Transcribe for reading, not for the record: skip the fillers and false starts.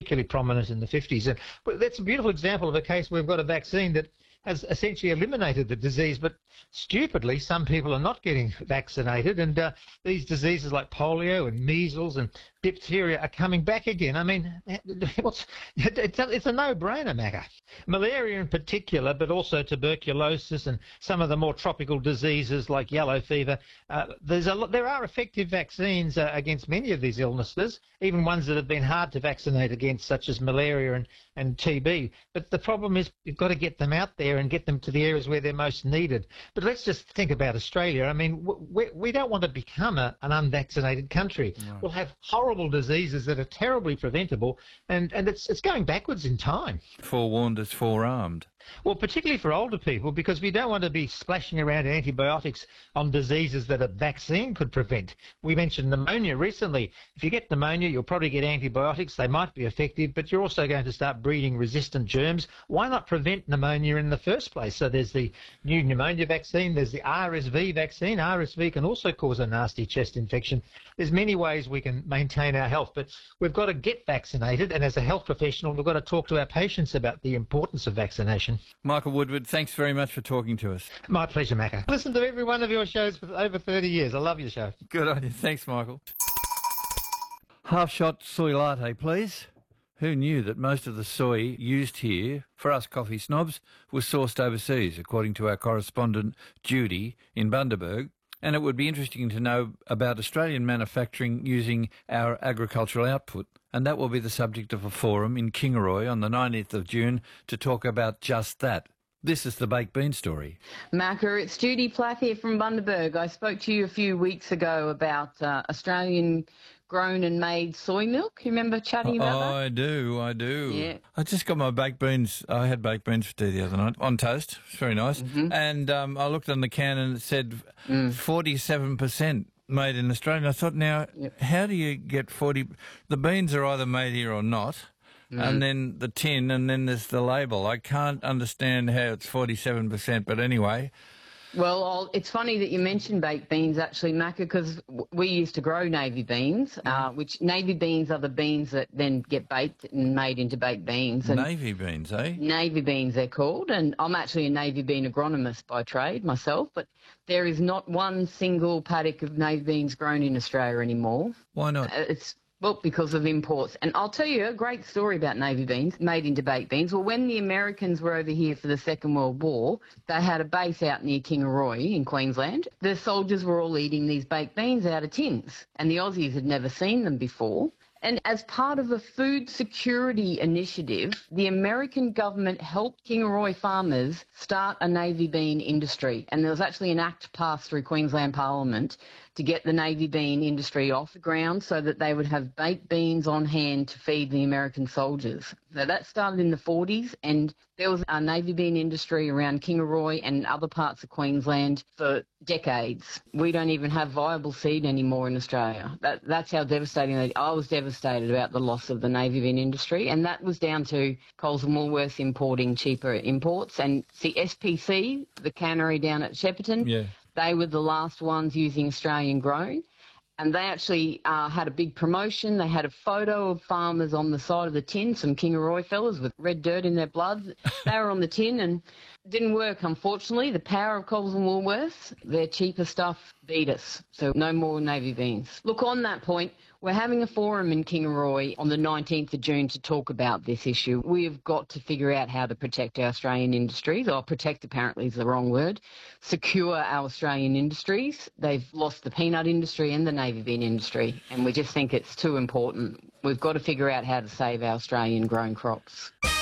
particularly prominent in the 50s. But that's a beautiful example of a case where we've got a vaccine that has essentially eliminated the disease, but stupidly, some people are not getting vaccinated, and these diseases like polio and measles and diphtheria are coming back again. I mean, it's a no-brainer, Macca. Malaria in particular, but also tuberculosis and some of the more tropical diseases like yellow fever. There are effective vaccines against many of these illnesses, even ones that have been hard to vaccinate against, such as malaria and TB. But the problem is you've got to get them out there and get them to the areas where they're most needed. But let's just think about Australia. I mean, we don't want to become an unvaccinated country. No. We'll have horrible diseases that are terribly preventable, and it's going backwards in time. Forewarned is forearmed. Well, particularly for older people, because we don't want to be splashing around antibiotics on diseases that a vaccine could prevent. We mentioned pneumonia recently. If you get pneumonia, you'll probably get antibiotics. They might be effective, but you're also going to start breeding resistant germs. Why not prevent pneumonia in the first place? So there's the new pneumonia vaccine. There's the RSV vaccine. RSV can also cause a nasty chest infection. There's many ways we can maintain our health, but we've got to get vaccinated. And as a health professional, we've got to talk to our patients about the importance of vaccination. Michael Woodward, thanks very much for talking to us. My pleasure, Macca. I listened to every one of your shows for over 30 years. I love your show. Good on you. Thanks, Michael. Half-shot soy latte, please. Who knew that most of the soy used here, for us coffee snobs, was sourced overseas, according to our correspondent Judy in Bundaberg? And it would be interesting to know about Australian manufacturing using our agricultural output. And that will be the subject of a forum in Kingaroy on the 19th of June to talk about just that. This is the Baked Bean Story. Macca, it's Judy Plath here from Bundaberg. I spoke to you a few weeks ago about Australian grown and made soy milk. You remember chatting about that? I do. Yeah. I just got my baked beans. I had baked beans for tea the other night on toast. It's very nice. Mm-hmm. And I looked on the can and it said 47% made in Australia. And I thought, now, how do you get 40? The beans are either made here or not. And then the tin, and then there's the label. I can't understand how it's 47%, but anyway. Well, it's funny that you mentioned baked beans, actually, Macca, because we used to grow navy beans, which navy beans are the beans that then get baked and made into baked beans. And navy beans, eh? Navy beans, they're called, and I'm actually a navy bean agronomist by trade myself, but there is not one single paddock of navy beans grown in Australia anymore. Why not? Well, because of imports. And I'll tell you a great story about navy beans made into baked beans. Well, when the Americans were over here for the Second World War, they had a base out near Kingaroy in Queensland. The soldiers were all eating these baked beans out of tins, and the Aussies had never seen them before. And as part of a food security initiative, the American government helped Kingaroy farmers start a navy bean industry. And there was actually an act passed through Queensland Parliament to get the navy bean industry off the ground so that they would have baked beans on hand to feed the American soldiers. So that started in the 40s, and there was a navy bean industry around Kingaroy and other parts of Queensland for decades. We don't even have viable seed anymore in Australia. That's how devastating I was devastated about the loss of the navy bean industry, and that was down to Coles and Woolworths importing cheaper imports. And see, SPC, the cannery down at Shepparton, they were the last ones using Australian grown. And they actually had a big promotion. They had a photo of farmers on the side of the tin, some Kingaroy fellas with red dirt in their blood. They were on the tin, and it didn't work, unfortunately. The power of Coles and Woolworths, their cheaper stuff beat us. So no more navy beans. Look, on that point, we're having a forum in Kingaroy on the 19th of June to talk about this issue. We have got to figure out how to protect our Australian industries. Or protect apparently is the wrong word. Secure our Australian industries. They've lost the peanut industry and the navy bean industry, and we just think it's too important. We've got to figure out how to save our Australian grown crops.